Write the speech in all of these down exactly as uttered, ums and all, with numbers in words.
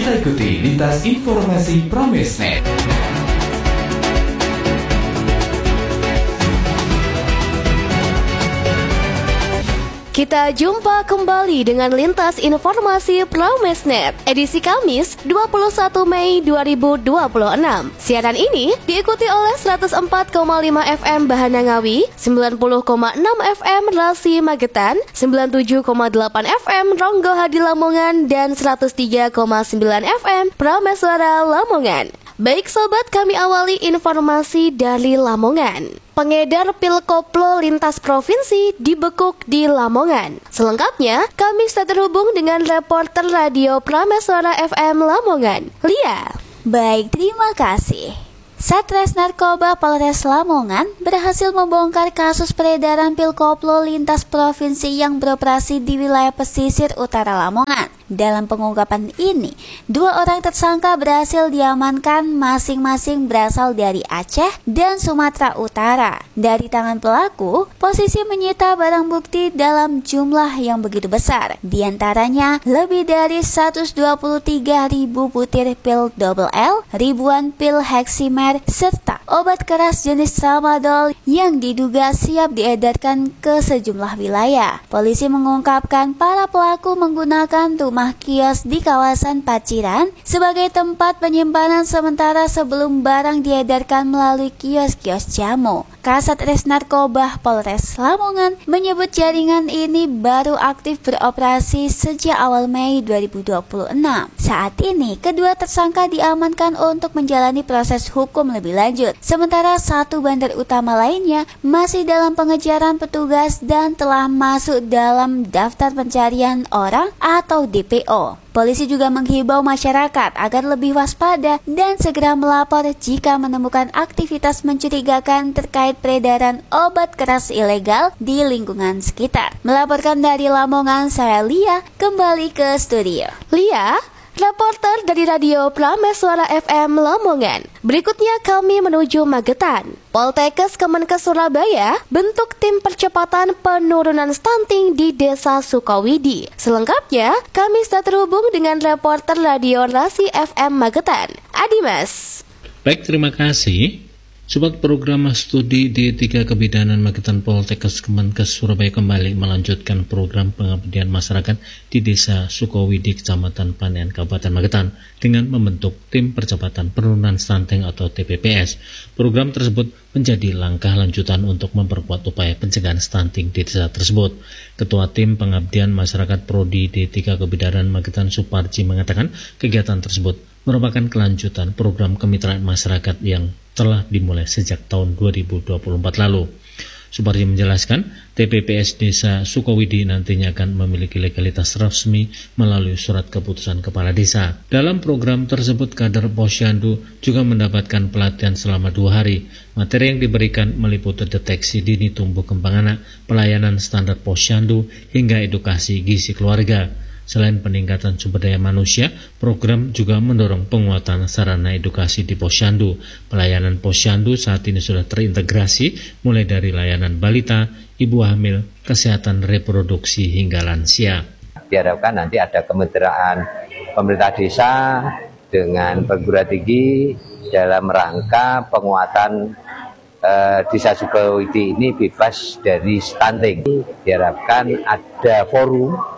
Kita ikuti lintas informasi Pramesnet. Kita jumpa kembali dengan lintas informasi Pramesnet edisi Kamis dua puluh satu Mei dua ribu dua puluh enam. Siaran ini diikuti oleh seratus empat koma lima F M Bahana Ngawi, sembilan puluh koma enam F M Rasi Magetan, sembilan puluh tujuh koma delapan F M Ronggo Hadi Lamongan, dan seratus tiga koma sembilan F M Prameswara Lamongan. Baik sobat, kami awali informasi dari Lamongan. Pengedar pil koplo lintas provinsi dibekuk di Lamongan. Selengkapnya, kami sudah terhubung dengan reporter radio Prameswara F M Lamongan, Lia. Baik, terima kasih. Satres Narkoba Polres Lamongan berhasil membongkar kasus peredaran pil koplo lintas provinsi yang beroperasi di wilayah pesisir utara Lamongan. Dalam pengungkapan ini, dua orang tersangka berhasil diamankan masing-masing berasal dari Aceh dan Sumatera Utara. Dari tangan pelaku, posisi menyita barang bukti dalam jumlah yang begitu besar. Di antaranya lebih dari seratus dua puluh tiga ribu butir pil double L, ribuan pil heksimer, serta obat keras jenis tramadol yang diduga siap diedarkan ke sejumlah wilayah. Polisi mengungkapkan para pelaku menggunakan rumah kios di kawasan Paciran sebagai tempat penyimpanan sementara sebelum barang diedarkan melalui kios-kios jamu. Kasatres Narkoba Polres Lamongan menyebut jaringan ini baru aktif beroperasi sejak awal Mei dua ribu dua puluh enam. Saat ini, kedua tersangka diamankan untuk menjalani proses hukum lebih lanjut. Sementara satu bandar utama lainnya masih dalam pengejaran petugas dan telah masuk dalam daftar pencarian orang atau D P O. Polisi juga menghimbau masyarakat agar lebih waspada dan segera melapor jika menemukan aktivitas mencurigakan terkait peredaran obat keras ilegal di lingkungan sekitar. Melaporkan dari Lamongan, saya Lia, kembali ke studio. Lia, reporter dari Radio Prameswara F M Lamongan. Berikutnya kami menuju Magetan. Poltekkes Kemenkes Surabaya bentuk tim percepatan penurunan stunting di Desa Sukowidi. Selengkapnya, kami sudah terhubung dengan reporter Radio Rasi F M Magetan, Adimas. Baik, terima kasih. Sobat program studi D tiga Kebidanan Magetan Poltekkes Kemenkes Surabaya kembali melanjutkan program pengabdian masyarakat di Desa Sukowidi, Kecamatan Panean, Kabupaten Magetan dengan membentuk tim percepatan penurunan stunting atau T P P S. Program tersebut menjadi langkah lanjutan untuk memperkuat upaya pencegahan stunting di desa tersebut. Ketua Tim Pengabdian Masyarakat Prodi D tiga Kebidanan Magetan Suparji mengatakan kegiatan tersebut merupakan kelanjutan program kemitraan masyarakat yang telah dimulai sejak tahun dua ribu dua puluh empat lalu. Suparji menjelaskan, T P P S Desa Sukowidi nantinya akan memiliki legalitas resmi melalui surat keputusan Kepala Desa. Dalam program tersebut, kader Posyandu juga mendapatkan pelatihan selama dua hari. Materi yang diberikan meliputi deteksi dini tumbuh kembang anak, pelayanan standar Posyandu, hingga edukasi gizi keluarga. Selain peningkatan sumber daya manusia, program juga mendorong penguatan sarana edukasi di Posyandu. Pelayanan Posyandu saat ini sudah terintegrasi mulai dari layanan balita, ibu hamil, kesehatan reproduksi hingga lansia. Diharapkan nanti ada kemitraan pemerintah desa dengan perguruan tinggi dalam rangka penguatan eh, Desa Sukowidi ini bebas dari stunting. Diharapkan ada forum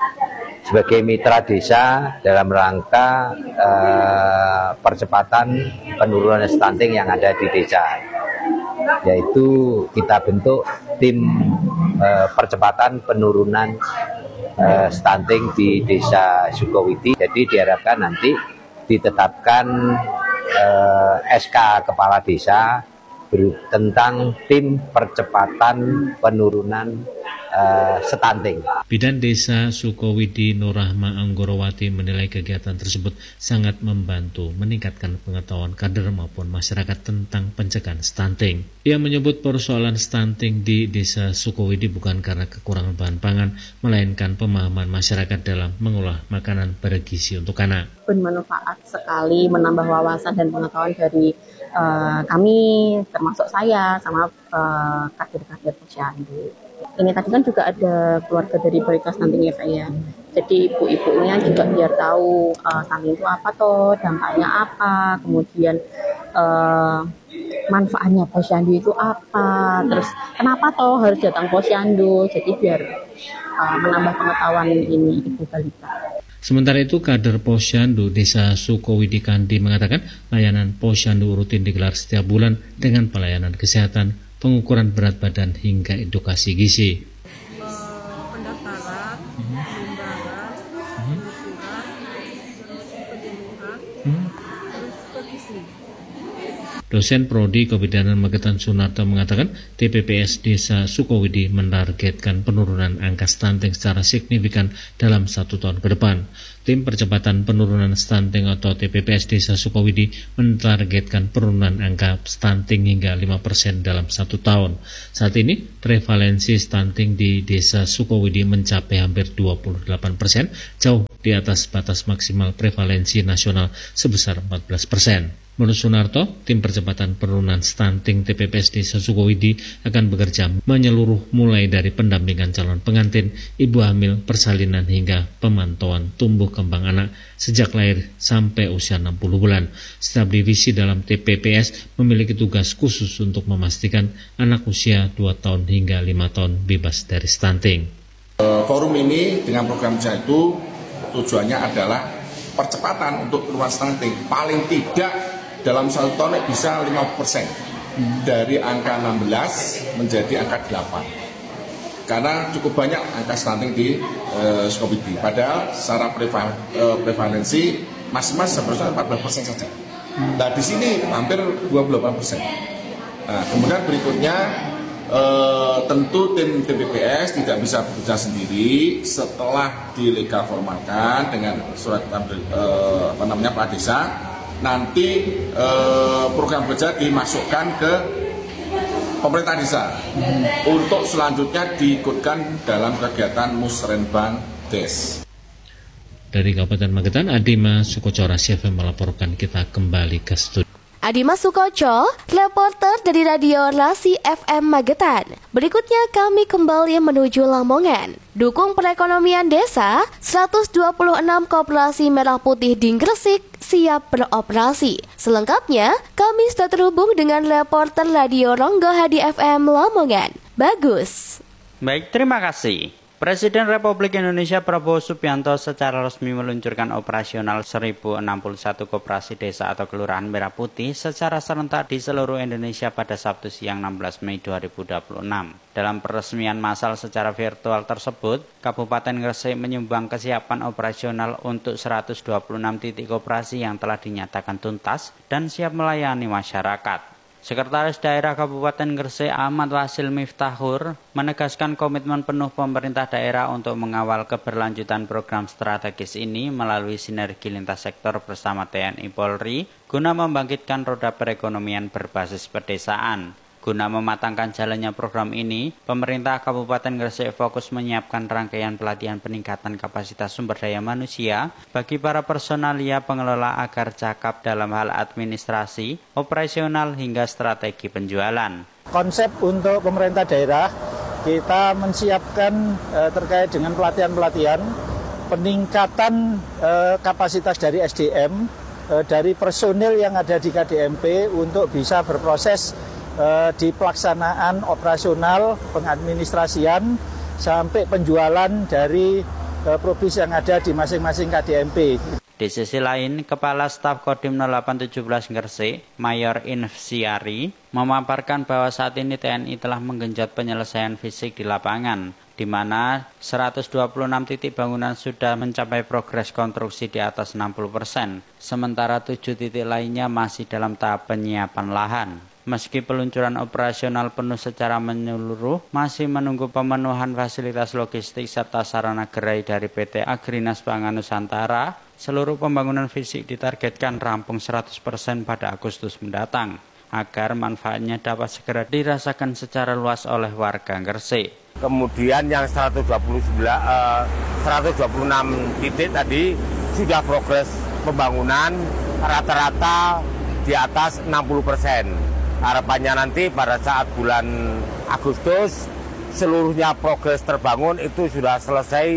sebagai mitra desa dalam rangka eh, percepatan penurunan stunting yang ada di desa, yaitu kita bentuk tim eh, percepatan penurunan eh, stunting di Desa Sukowidi. Jadi diharapkan nanti ditetapkan eh, S K Kepala Desa tentang tim percepatan penurunan uh, stunting. Bidan Desa Sukowidi Nurrahma Anggorowati menilai kegiatan tersebut sangat membantu meningkatkan pengetahuan kader maupun masyarakat tentang pencegahan stunting. Ia menyebut persoalan stunting di Desa Sukowidi bukan karena kekurangan bahan pangan, melainkan pemahaman masyarakat dalam mengolah makanan bergizi untuk anak. Bermanfaat sekali, menambah wawasan dan pengetahuan dari uh, kami, termasuk saya sama uh, kader-kader Posyandu. Ini tadi kan juga ada keluarga dari Berita Stunting ya Pak ya. Jadi ibu-ibunya juga biar tahu uh, stunting itu apa toh, dampaknya apa, kemudian uh, manfaatnya posyandu itu apa, terus kenapa toh harus datang posyandu. Jadi biar uh, menambah pengetahuan ini ibu balita. Sementara itu, kader Posyandu Desa Sukowidi Kandi mengatakan layanan Posyandu rutin digelar setiap bulan dengan pelayanan kesehatan, pengukuran berat badan hingga edukasi gizi. Pendaftaran, lembaran, pengukuran, terus penjemuhan, terus ke gizi. Dosen Prodi Kebidanan Magetan Sunarto mengatakan T P P S Desa Sukowidi menargetkan penurunan angka stunting secara signifikan dalam satu tahun ke depan. Tim Percepatan Penurunan Stunting atau T P P S Desa Sukowidi menargetkan penurunan angka stunting hingga lima persen dalam satu tahun. Saat ini, prevalensi stunting di Desa Sukowidi mencapai hampir dua puluh delapan persen, jauh di atas batas maksimal prevalensi nasional sebesar empat belas persen. Menurut Sunarto, tim percepatan penurunan stunting T P P S Desa Sukowidi akan bekerja menyeluruh mulai dari pendampingan calon pengantin, ibu hamil, persalinan hingga pemantauan tumbuh kembang anak sejak lahir sampai usia enam puluh bulan. Setiap divisi dalam T P P S memiliki tugas khusus untuk memastikan anak usia dua tahun hingga lima tahun bebas dari stunting. Forum ini dengan program kerja itu tujuannya adalah percepatan untuk penurunan stunting. Paling tidak dalam satu tahun bisa lima persen dari angka enam belas menjadi angka delapan. Karena cukup banyak angka stunting di uh, Sukowidi. Padahal secara preval, uh, prevalensi mas-mas seharusnya empat belas persen saja. Nah di sini hampir dua puluh delapan persen. Nah, kemudian berikutnya uh, tentu tim T P P S tidak bisa bekerja sendiri setelah dilegal formalkan dengan surat uh, apa namanya Pak Desa. Nanti eh, program kerja dimasukkan ke pemerintah desa hmm. untuk selanjutnya diikutkan dalam kegiatan Musrenbang Des. Dari Kabupaten Magetan, Adima Sukoco Rasi F M melaporkan. Kita kembali ke studio. Adima Sukoco, reporter dari Radio Rasi F M Magetan. Berikutnya kami kembali menuju Lamongan. Dukung perekonomian desa, seratus dua puluh enam koperasi merah putih di Gresik siap beroperasi. Selengkapnya, kami sudah terhubung dengan reporter Radio Ronggo Hadi F M Lamongan. Bagus. Baik, terima kasih. Presiden Republik Indonesia Prabowo Subianto secara resmi meluncurkan operasional seribu enam puluh satu koperasi desa atau kelurahan merah putih secara serentak di seluruh Indonesia pada Sabtu siang enam belas Mei dua ribu dua puluh enam. Dalam peresmian massal secara virtual tersebut, Kabupaten Gresik menyumbang kesiapan operasional untuk seratus dua puluh enam titik koperasi yang telah dinyatakan tuntas dan siap melayani masyarakat. Sekretaris Daerah Kabupaten Gresik Ahmad Wasil Miftahur menegaskan komitmen penuh pemerintah daerah untuk mengawal keberlanjutan program strategis ini melalui sinergi lintas sektor bersama T N I Polri guna membangkitkan roda perekonomian berbasis pedesaan. Guna mematangkan jalannya program ini, pemerintah Kabupaten Gresik fokus menyiapkan rangkaian pelatihan peningkatan kapasitas sumber daya manusia bagi para personalia pengelola agar cakap dalam hal administrasi, operasional hingga strategi penjualan. Konsep untuk pemerintah daerah, kita menyiapkan eh, terkait dengan pelatihan-pelatihan, peningkatan eh, kapasitas dari S D M, eh, dari personil yang ada di K D M P untuk bisa berproses di pelaksanaan operasional, pengadministrasian, sampai penjualan dari produk yang ada di masing-masing K D M P. Di sisi lain, Kepala Staf Kodim nol delapan tujuh belas Gresik, Mayor Infsiari, memaparkan bahwa saat ini T N I telah menggenjot penyelesaian fisik di lapangan, di mana seratus dua puluh enam titik bangunan sudah mencapai progres konstruksi di atas enam puluh persen, sementara tujuh titik lainnya masih dalam tahap penyiapan lahan. Meski peluncuran operasional penuh secara menyeluruh, masih menunggu pemenuhan fasilitas logistik serta sarana gerai dari P T Agrinas Pangan Nusantara, seluruh pembangunan fisik ditargetkan rampung seratus persen pada Agustus mendatang, agar manfaatnya dapat segera dirasakan secara luas oleh warga Gresik. Kemudian yang seratus dua puluh sembilan, uh, seratus dua puluh enam titik tadi sudah progres pembangunan rata-rata di atas enam puluh persen. Harapannya nanti pada saat bulan Agustus seluruhnya progres terbangun itu sudah selesai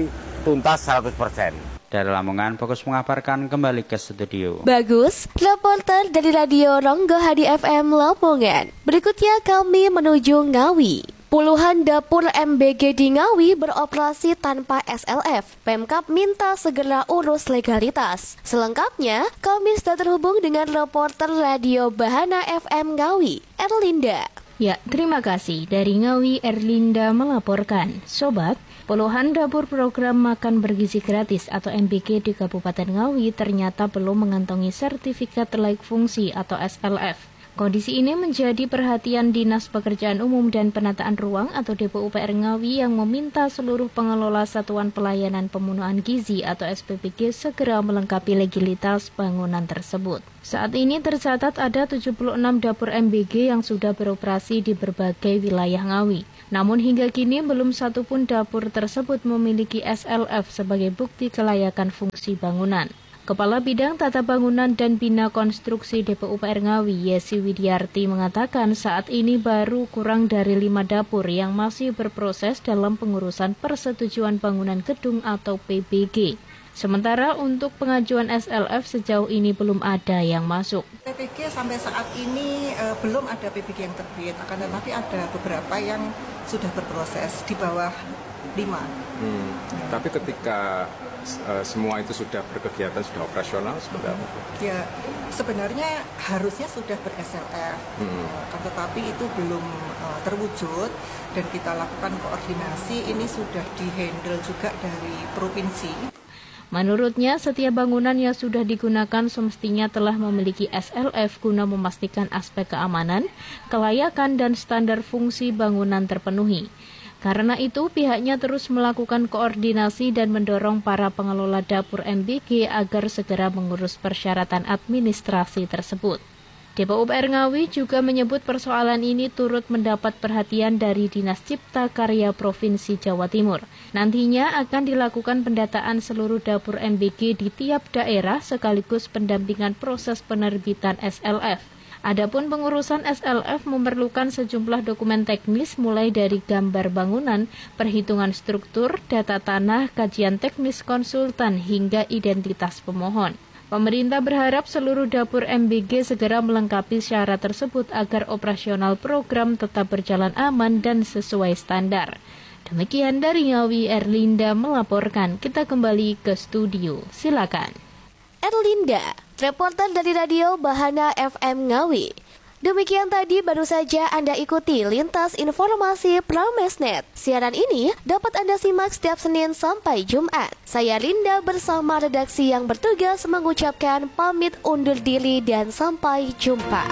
tuntas seratus persen. Dari Lamongan, Fokus mengabarkan kembali ke studio. Bagus, reporter dari Radio Ronggo Hadi F M Lamongan. Berikutnya kami menuju Ngawi. Puluhan dapur M B G di Ngawi beroperasi tanpa S L F. Pemkab minta segera urus legalitas. Selengkapnya, kami sudah terhubung dengan reporter Radio Bahana F M Ngawi, Erlinda. Ya, terima kasih. Dari Ngawi, Erlinda melaporkan. Sobat, puluhan dapur program makan bergizi gratis atau M B G di Kabupaten Ngawi ternyata belum mengantongi sertifikat layak fungsi atau S L F. Kondisi ini menjadi perhatian Dinas Pekerjaan Umum dan Penataan Ruang atau D P U P R Ngawi yang meminta seluruh pengelola Satuan Pelayanan Pemenuhan Gizi atau S P P G segera melengkapi legalitas bangunan tersebut. Saat ini tercatat ada tujuh puluh enam dapur M B G yang sudah beroperasi di berbagai wilayah Ngawi. Namun hingga kini belum satu pun dapur tersebut memiliki S L F sebagai bukti kelayakan fungsi bangunan. Kepala Bidang Tata Bangunan dan Bina Konstruksi D P U P R Ngawi, Yesi Widiarti mengatakan saat ini baru kurang dari lima dapur yang masih berproses dalam pengurusan persetujuan bangunan gedung atau P B G. Sementara untuk pengajuan S L F sejauh ini belum ada yang masuk. P B G sampai saat ini e, belum ada P B G yang terbit, akan tetapi ada beberapa yang sudah berproses di bawah lima. Hmm, ya. Tapi ketika uh, semua itu sudah berkegiatan, sudah operasional, seperti apa? Ya, sebenarnya harusnya sudah ber-S L F, hmm. uh, tetapi itu belum uh, terwujud dan kita lakukan koordinasi, ini sudah di-handle juga dari provinsi. Menurutnya, setiap bangunan yang sudah digunakan semestinya telah memiliki S L F guna memastikan aspek keamanan, kelayakan, dan standar fungsi bangunan terpenuhi. Karena itu, pihaknya terus melakukan koordinasi dan mendorong para pengelola dapur M B G agar segera mengurus persyaratan administrasi tersebut. D P U P R Ngawi juga menyebut persoalan ini turut mendapat perhatian dari Dinas Cipta Karya Provinsi Jawa Timur. Nantinya akan dilakukan pendataan seluruh dapur M B G di tiap daerah sekaligus pendampingan proses penerbitan S L F. Adapun pengurusan S L F memerlukan sejumlah dokumen teknis mulai dari gambar bangunan, perhitungan struktur, data tanah, kajian teknis konsultan, hingga identitas pemohon. Pemerintah berharap seluruh dapur M B G segera melengkapi syarat tersebut agar operasional program tetap berjalan aman dan sesuai standar. Demikian dari Ngawi, Erlinda melaporkan. Kita kembali ke studio. Silakan. Erlinda, reporter dari Radio Bahana F M Ngawi. Demikian tadi baru saja Anda ikuti Lintas Informasi Pramesnet. Siaran ini dapat Anda simak setiap Senin sampai Jumat. Saya Linda bersama redaksi yang bertugas mengucapkan pamit undur diri dan sampai jumpa.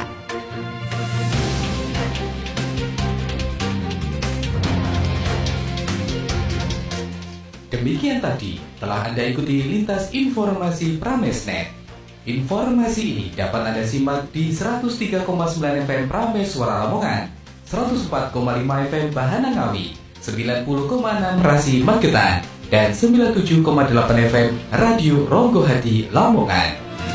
Demikian tadi telah Anda ikuti Lintas Informasi Pramesnet. Informasi ini dapat Anda simak di seratus tiga koma sembilan F M Prames Suara Lamongan, seratus empat koma lima F M Bahana Ngawi, sembilan puluh koma enam Rasi Magetan, dan sembilan puluh tujuh koma delapan F M Radio Ronggo Hadi Lamongan.